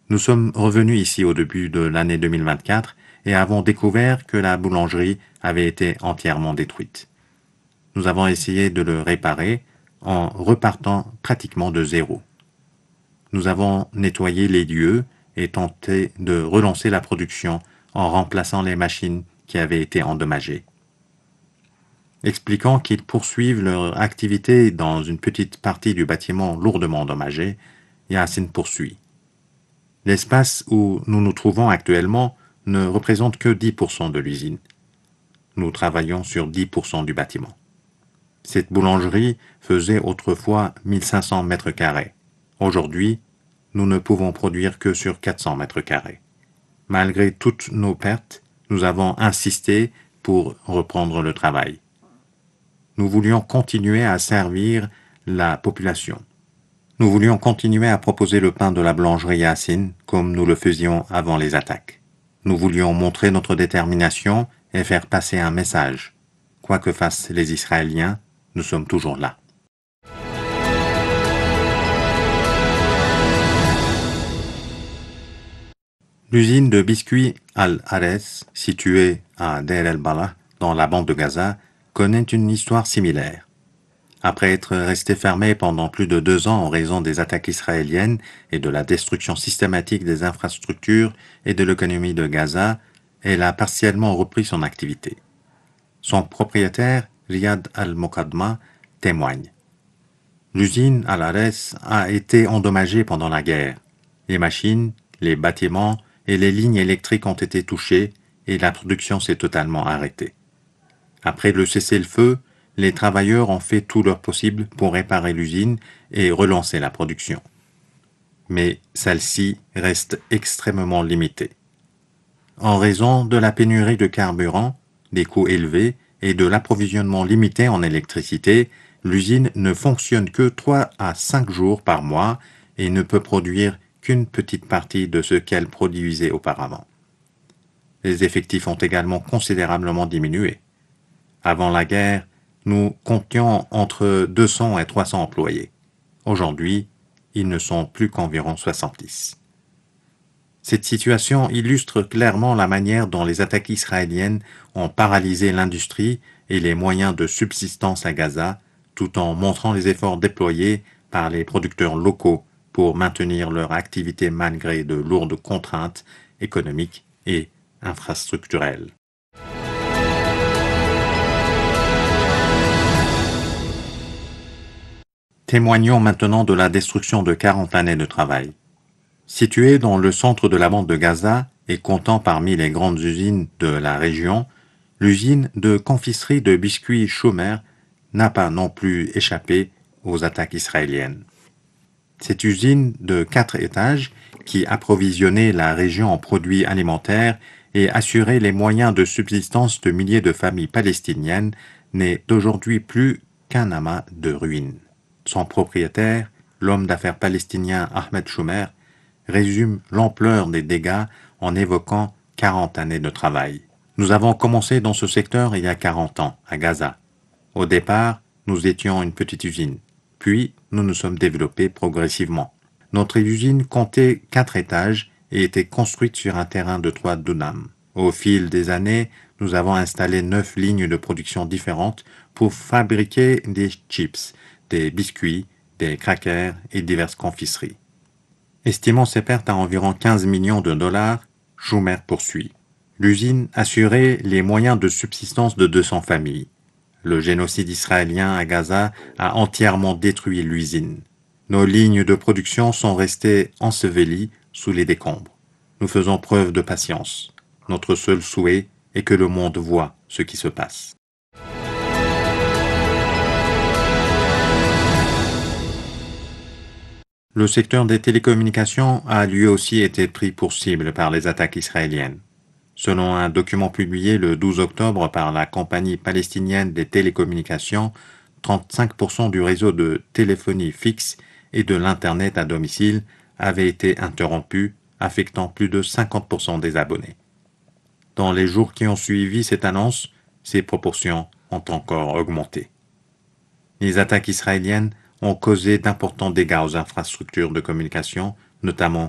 Nous sommes revenus ici au début de l'année 2024 et avons découvert que la boulangerie avait été entièrement détruite. Nous avons essayé de le réparer en repartant pratiquement de zéro. Nous avons nettoyé les lieux et tenté de relancer la production en remplaçant les machines qui avaient été endommagées. Expliquant qu'ils poursuivent leur activité dans une petite partie du bâtiment lourdement endommagé, Yacine poursuit. L'espace où nous nous trouvons actuellement ne représente que 10% de l'usine. Nous travaillons sur 10% du bâtiment. Cette boulangerie faisait autrefois 1500 mètres carrés. Aujourd'hui, nous ne pouvons produire que sur 400 mètres carrés. Malgré toutes nos pertes, nous avons insisté pour reprendre le travail. Nous voulions continuer à servir la population. Nous voulions continuer à proposer le pain de la boulangerie Yacine comme nous le faisions avant les attaques. Nous voulions montrer notre détermination et faire passer un message. Quoi que fassent les Israéliens, nous sommes toujours là. L'usine de biscuits Al-Arès, située à Deir el-Balah, dans la bande de Gaza, connaît une histoire similaire. Après être restée fermée pendant plus de 2 ans en raison des attaques israéliennes et de la destruction systématique des infrastructures et de l'économie de Gaza, elle a partiellement repris son activité. Son propriétaire, Riyad Al-Mokadma, témoigne. L'usine Al-Arès a été endommagée pendant la guerre. Les machines, les bâtiments et les lignes électriques ont été touchées et la production s'est totalement arrêtée. Après le cessez-le-feu, les travailleurs ont fait tout leur possible pour réparer l'usine et relancer la production. Mais celle-ci reste extrêmement limitée. En raison de la pénurie de carburant, des coûts élevés et de l'approvisionnement limité en électricité, l'usine ne fonctionne que 3 à 5 jours par mois et ne peut produire qu'une petite partie de ce qu'elle produisait auparavant. Les effectifs ont également considérablement diminué. Avant la guerre, nous comptions entre 200 et 300 employés. Aujourd'hui, ils ne sont plus qu'environ 70. Cette situation illustre clairement la manière dont les attaques israéliennes ont paralysé l'industrie et les moyens de subsistance à Gaza, tout en montrant les efforts déployés par les producteurs locaux pour maintenir leur activité malgré de lourdes contraintes économiques et infrastructurelles. Témoignons maintenant de la destruction de 40 années de travail. Située dans le centre de la bande de Gaza et comptant parmi les grandes usines de la région, l'usine de confiserie de biscuits Chomer n'a pas non plus échappé aux attaques israéliennes. Cette usine de 4 étages, qui approvisionnait la région en produits alimentaires et assurait les moyens de subsistance de milliers de familles palestiniennes, n'est aujourd'hui plus qu'un amas de ruines. Son propriétaire, l'homme d'affaires palestinien Ahmed Chomer, résume l'ampleur des dégâts en évoquant 40 années de travail. Nous avons commencé dans ce secteur il y a 40 ans, à Gaza. Au départ, nous étions une petite usine. Puis, nous nous sommes développés progressivement. Notre usine comptait 4 étages et était construite sur un terrain de 3 dunams. Au fil des années, nous avons installé 9 lignes de production différentes pour fabriquer des chips, des biscuits, des crackers et diverses confiseries. Estimant ses pertes à environ 15 millions de dollars, Chomer poursuit. L'usine assurait les moyens de subsistance de 200 familles. Le génocide israélien à Gaza a entièrement détruit l'usine. Nos lignes de production sont restées ensevelies sous les décombres. Nous faisons preuve de patience. Notre seul souhait est que le monde voie ce qui se passe. Le secteur des télécommunications a lui aussi été pris pour cible par les attaques israéliennes. Selon un document publié le 12 octobre par la compagnie palestinienne des télécommunications, 35% du réseau de téléphonie fixe et de l'Internet à domicile avait été interrompu, affectant plus de 50% des abonnés. Dans les jours qui ont suivi cette annonce, ces proportions ont encore augmenté. Les attaques israéliennes ont causé d'importants dégâts aux infrastructures de communication, notamment